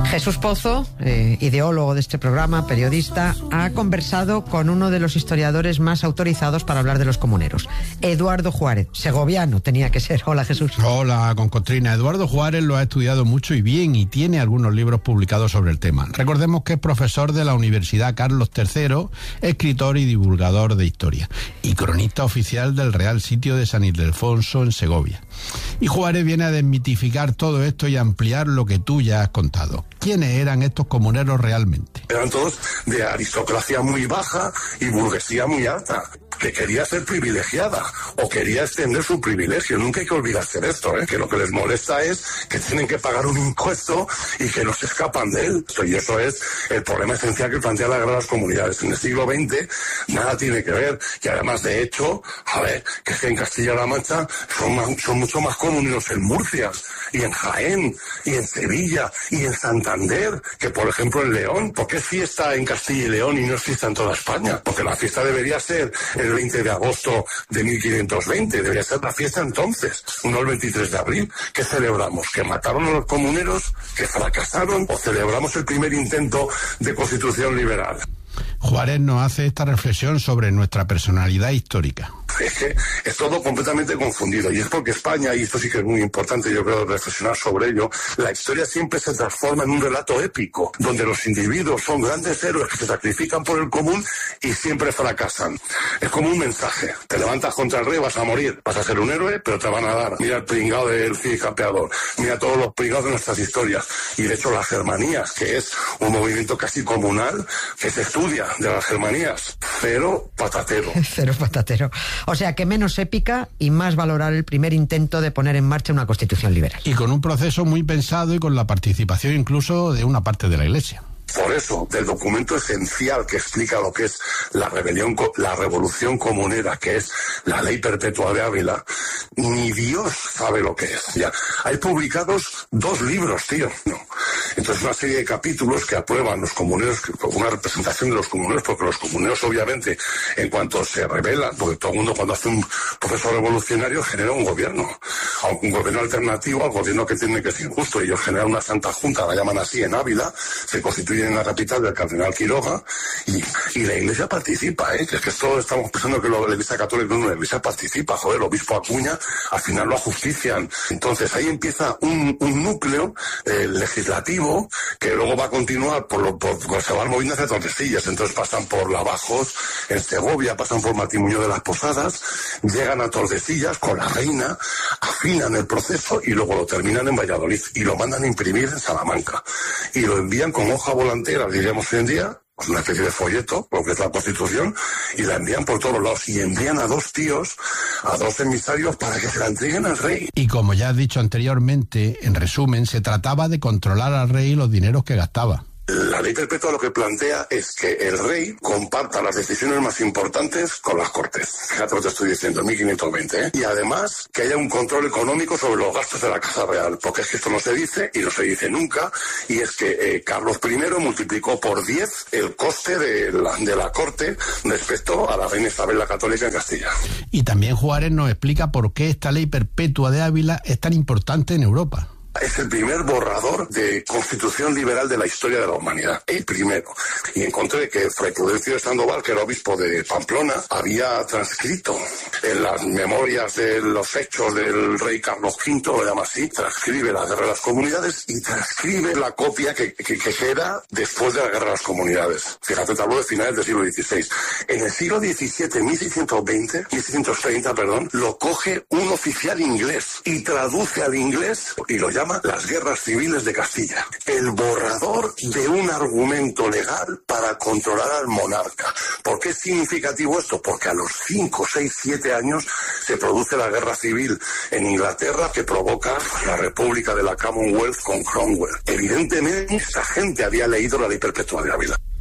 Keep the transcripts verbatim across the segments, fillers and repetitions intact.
Jesús Pozo, eh, ideólogo de este programa, periodista, ha conversado con uno de los historiadores más autorizados para hablar de los comuneros, Eduardo Juárez, segoviano tenía que ser. Hola, Jesús. Hola, Concostrina. Eduardo Juárez lo ha estudiado mucho y bien y tiene algunos libros publicados sobre el tema. Recordemos que es profesor de la Universidad Carlos tercero, escritor y divulgador de historia y cronista oficial del Real Sitio de San Ildefonso en Segovia. Y Juárez viene a desmitificar todo esto y ampliar lo que tú ya has contado. ¿Quiénes eran estos comuneros realmente? Eran todos de aristocracia muy baja y burguesía muy alta, que quería ser privilegiada o quería extender su privilegio. Nunca hay que olvidarse de esto, ¿eh? Que lo que les molesta es que tienen que pagar un impuesto y que no se escapan de él. Y eso es el problema esencial que plantea la guerra de las comunidades. En el siglo veinte nada tiene que ver. Y además, de hecho, a ver, que es que en Castilla-La Mancha son, más, son mucho más comuneros en Murcia y en Jaén y en Sevilla y en Santander que, por ejemplo, en León. ¿Por qué es fiesta en Castilla y León y no es fiesta en toda España? Porque la fiesta debería ser el veinte de agosto de mil quinientos veinte, debería ser la fiesta entonces, no el veintitrés de abril. ¿Qué celebramos? ¿Que mataron a los comuneros? ¿Que fracasaron? ¿O celebramos el primer intento de constitución liberal? Juárez nos hace esta reflexión sobre nuestra personalidad histórica. Es que es todo completamente confundido, y es porque España, y esto sí que es muy importante, yo creo, reflexionar sobre ello, la historia siempre se transforma en un relato épico, donde los individuos son grandes héroes que se sacrifican por el común y siempre fracasan. Es como un mensaje: te levantas contra el rey, vas a morir, vas a ser un héroe, pero te van a dar. Mira el pringao del Cid Campeador, mira todos los pringados de nuestras historias. Y de hecho las Germanías, que es un movimiento casi comunal, que se estudia de las Germanías, cero patatero. Cero patatero. O sea que menos épica y más valorar el primer intento de poner en marcha una constitución liberal. Y con un proceso muy pensado y con la participación incluso de una parte de la Iglesia. Por eso, del documento esencial que explica lo que es la rebelión, la revolución comunera, que es la ley perpetua de Ávila, ni Dios sabe lo que es. Ya hay publicados dos libros, tío. No. Entonces, una serie de capítulos que aprueban los comuneros, una representación de los comuneros, porque los comuneros, obviamente, en cuanto se rebelan, porque todo el mundo, cuando hace un proceso revolucionario, genera un gobierno, aunque un gobierno alternativo al gobierno que tiene que ser injusto. Ellos generan una Santa Junta, la llaman así, en Ávila, se constituye en la capital del cardenal Quiroga, y, y la Iglesia participa, ¿eh? Que es que esto estamos pensando que lo, la Iglesia Católica no, la Iglesia participa, joder, el obispo Acuña, al final lo ajustician. Entonces ahí empieza un, un núcleo eh, legislativo que luego va a continuar por lo por, por, se van moviendo hacia Tordesillas. Entonces pasan por Lavajos, en Segovia, pasan por Matrimonio de las Posadas, llegan a Tordesillas con la reina, afinan el proceso y luego lo terminan en Valladolid y lo mandan a imprimir en Salamanca y lo envían con hoja volantera, diríamos hoy en día, una especie de folleto, lo que es la Constitución, y la envían por todos lados, y envían a dos tíos, a dos emisarios, para que se la entreguen al rey. Y como ya has dicho anteriormente, en resumen, se trataba de controlar al rey y los dineros que gastaba. La ley perpetua lo que plantea es que el rey comparta las decisiones más importantes con las Cortes. Fíjate lo que te estoy diciendo, mil quinientos veinte, ¿eh? Y además que haya un control económico sobre los gastos de la Casa Real, porque es que esto no se dice y no se dice nunca, y es que eh, Carlos primero multiplicó por diez el coste de la, de la Corte respecto a la reina Isabel la Católica en Castilla. Y también Juárez nos explica por qué esta ley perpetua de Ávila es tan importante en Europa. Es el primer borrador de constitución liberal de la historia de la humanidad, el primero. Y encontré que Fray Prudencio de Sandoval, que era obispo de Pamplona, había transcrito en las memorias de los hechos del rey Carlos quinto, lo llama así, transcribe la guerra de las comunidades y transcribe la copia que, que, que era después de la guerra de las comunidades. Fíjate, te hablo de finales del siglo dieciséis. En el siglo diecisiete, mil seiscientos veinte, mil seiscientos treinta, perdón, lo coge un oficial inglés y traduce al inglés y lo llama Las Guerras Civiles de Castilla, el borrador de un argumento legal para controlar al monarca. ¿Por qué es significativo esto? Porque a los cinco, seis, siete años se produce la guerra civil en Inglaterra que provoca la República de la Commonwealth con Cromwell. Evidentemente, esta gente había leído la ley perpetua de Ávila.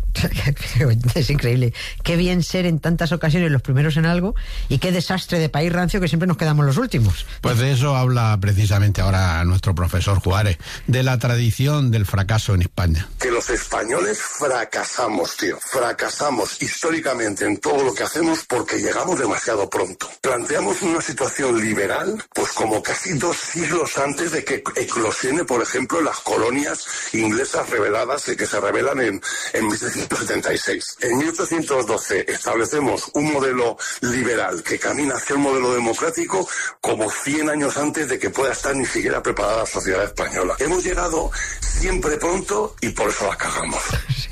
Es increíble. Qué bien ser en tantas ocasiones los primeros en algo y qué desastre de país rancio que siempre nos quedamos los últimos. Pues de eso habla precisamente ahora nuestro profesor Juárez, de la tradición del fracaso en España. Que los españoles fracasamos, tío. Fracasamos históricamente en todo lo que hacemos porque llegamos demasiado pronto. Planteamos una situación liberal, pues como casi dos siglos antes de que eclosione, por ejemplo, las colonias inglesas rebeladas que se rebelan en, en mil setecientos setenta y seis. En mil ochocientos doce establecemos un modelo liberal que camina hacia el modelo democrático como cien años antes de que pueda estar ni siquiera preparada la sociedad española. Hemos llegado siempre pronto y por eso la cagamos.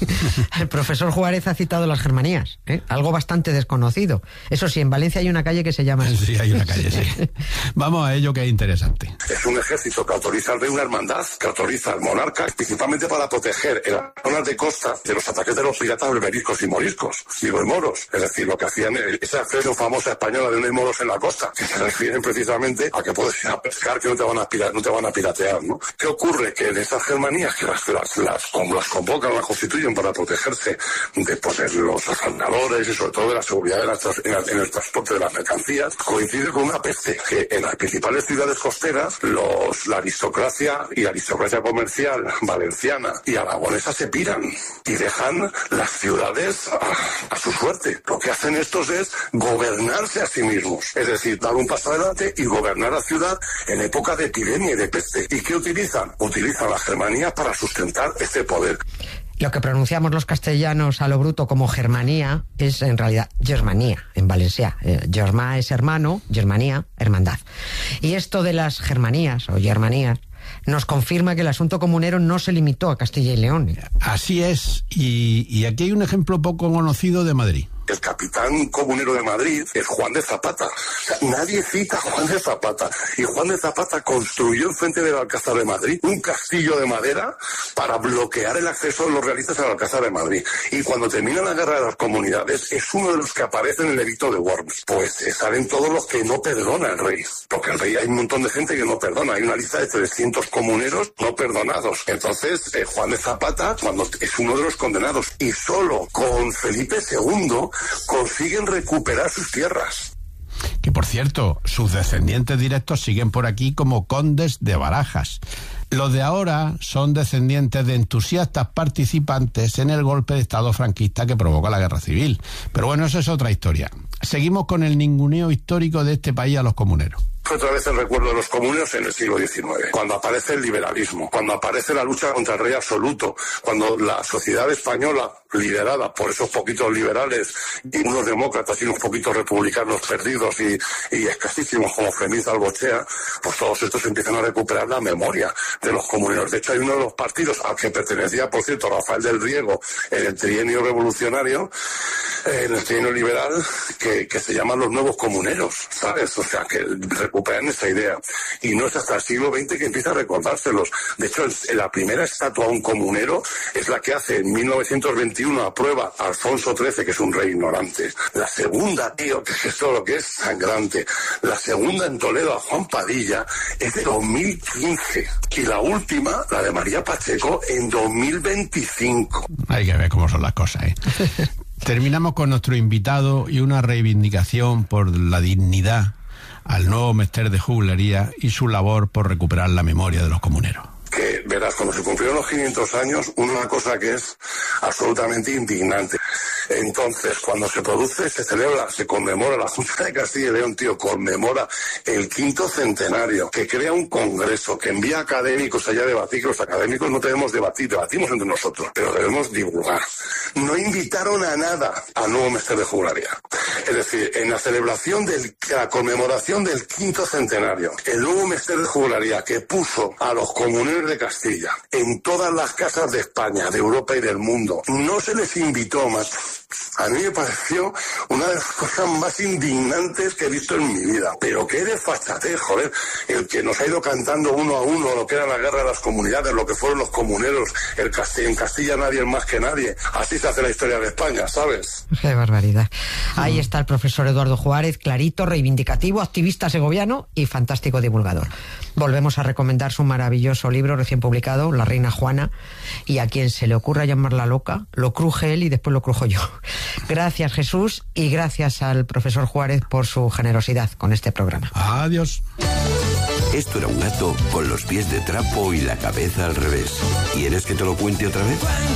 El profesor Juárez ha citado las Germanías, ¿eh? Algo bastante desconocido. Eso sí, en Valencia hay una calle que se llama así. Sí, hay una calle, sí. Vamos a ello, que es interesante. Es un ejército que autoriza al rey, una hermandad que autoriza al monarca, principalmente para proteger en las zonas de costa de los ataques de los piratas berberiscos y moriscos, digo, y moros. Es decir, lo que hacían, esa expresión famosa española de unos moros en la costa, que se refieren precisamente a que puedes ir a pescar, que no te van a, pira, no te van a piratear, ¿no? ¿Qué ocurre? Que en esas Germanías, que las, las, las, las convocan, las constituyen para protegerse de, pues, de los asaltadores y sobre todo de la seguridad de las, en, la, en el transporte de las mercancías, coincide con una peste que en las principales ciudades costeras los, la aristocracia y la aristocracia comercial valenciana y aragonesa se piran y dejan las ciudades a, a su suerte. Lo que hacen estos es gobernarse a sí mismos, es decir, dar un paso adelante y gobernar la ciudad en época de epidemia y de peste. ¿Y qué utilizan? Utilizan las Germanías para sustentar este poder. Lo que pronunciamos los castellanos a lo bruto como Germanía es en realidad Germanía, en valencià. Eh, Germà es hermano, Germanía, hermandad. Y esto de las Germanías o Germanías nos confirma que el asunto comunero no se limitó a Castilla y León. Así es, y, y aquí hay un ejemplo poco conocido de Madrid. El capitán comunero de Madrid es Juan de Zapata. O sea, nadie cita a Juan de Zapata. Y Juan de Zapata construyó enfrente del Alcázar de Madrid un castillo de madera para bloquear el acceso de los realistas al Alcázar de Madrid. Y cuando termina la guerra de las comunidades, es uno de los que aparece en el edicto de Worms. Pues eh, salen todos los que no perdona el rey. Porque el rey hay un montón de gente que no perdona. Hay una lista de trescientos comuneros no perdonados. Entonces, eh, Juan de Zapata, cuando es uno de los condenados. Y solo con Felipe segundo consiguen recuperar sus tierras. Que por cierto, sus descendientes directos siguen por aquí como condes de Barajas. Los de ahora son descendientes de entusiastas participantes en el golpe de Estado franquista que provocó la Guerra Civil. Pero bueno, eso es otra historia. Seguimos con el ninguneo histórico de este país a los comuneros. Otra vez el recuerdo de los comuneros en el siglo diecinueve, cuando aparece el liberalismo, cuando aparece la lucha contra el rey absoluto, cuando la sociedad española, liderada por esos poquitos liberales y unos demócratas y unos poquitos republicanos perdidos y, y escasísimos como Fermín Albochea, pues todos estos empiezan a recuperar la memoria de los comuneros. De hecho, hay uno de los partidos al que pertenecía, por cierto, Rafael del Riego en el trienio revolucionario, en el trienio liberal, que, que se llaman los nuevos comuneros, ¿sabes? O sea, que recuperan esa idea. Y no es hasta el siglo veinte que empieza a recordárselos. De hecho, la primera estatua a un comunero es la que hace en mil novecientos veintiuno, aprueba Alfonso trece, que es un rey ignorante. La segunda, tío, que es esto lo que es sangrante. La segunda en Toledo a Juan Padilla es de dos mil quince. Y la última, la de María Pacheco, en dos mil veinticinco. Hay que ver cómo son las cosas, ¿eh? Terminamos con nuestro invitado y una reivindicación por la dignidad al nuevo Mester de Juglería y su labor por recuperar la memoria de los comuneros. Que verás, cuando se cumplieron los quinientos años, una cosa que es absolutamente indignante. Entonces, cuando se produce, se celebra, se conmemora, la Junta de Castilla y León, tío, conmemora el quinto centenario, que crea un congreso, que envía académicos allá a debatir, que los académicos no debemos debatir, debatimos entre nosotros, pero debemos divulgar. No invitaron a nada al nuevo Mester de Juglería. Es decir, en la celebración de la conmemoración del quinto centenario, el nuevo Mester de Juglería que puso a los comuneros de Castilla en todas las casas de España, de Europa y del mundo, no se les invitó más a mí me pareció una de las cosas más indignantes que he visto en mi vida. Pero qué desfachatez, joder, el que nos ha ido cantando uno a uno lo que era la guerra de las comunidades, lo que fueron los comuneros, el Castilla, en Castilla nadie es más que nadie. Así se hace la historia de España, ¿sabes? Qué barbaridad. Ahí está el profesor Eduardo Juárez, clarito, reivindicativo, activista segoviano y fantástico divulgador. Volvemos a recomendar su maravilloso libro recién publicado, La Reina Juana, y a quien se le ocurra llamarla loca, lo cruje él y después lo crujo yo. Gracias, Jesús, y gracias al profesor Juárez por su generosidad con este programa. Adiós. Esto era un gato con los pies de trapo y la cabeza al revés. ¿Quieres que te lo cuente otra vez?